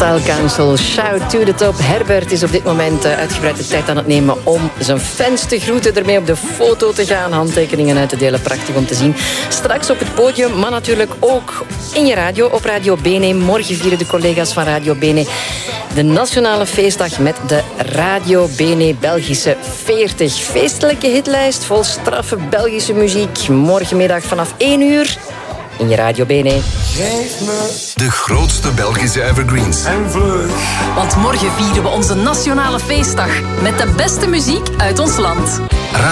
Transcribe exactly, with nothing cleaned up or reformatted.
Style Council, shout to the top. Herbert is op dit moment uitgebreid de tijd aan het nemen om zijn fans te groeten, ermee op de foto te gaan, handtekeningen uit te delen. Prachtig om te zien. Straks op het podium, maar natuurlijk ook in je radio, op Radio Bene. Morgen vieren de collega's van Radio Bene de nationale feestdag met de Radio Bene Belgische veertig. Feestelijke hitlijst vol straffe Belgische muziek. Morgenmiddag vanaf één uur in je Radio Bene. Geef me de grootste Belgische evergreens. en vlug. Want morgen vieren we onze nationale feestdag met de beste muziek uit ons land.